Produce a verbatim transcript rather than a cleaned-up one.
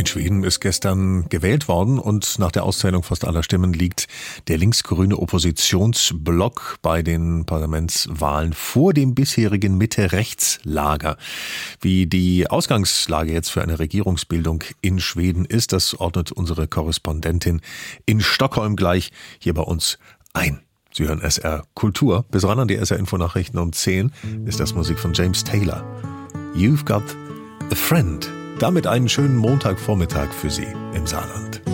In Schweden ist gestern gewählt worden und nach der Auszählung fast aller Stimmen liegt der linksgrüne Oppositionsblock bei den Parlamentswahlen vor dem bisherigen Mitte-Rechts-Lager. Wie die Ausgangslage jetzt für eine Regierungsbildung in Schweden ist, das ordnet unsere Korrespondentin in Stockholm gleich hier bei uns ein. Sie hören S R Kultur. Bis ran an die S R Info-Nachrichten um zehn ist das Musik von James Taylor. You've got a friend. Damit einen schönen Montagvormittag für Sie im Saarland.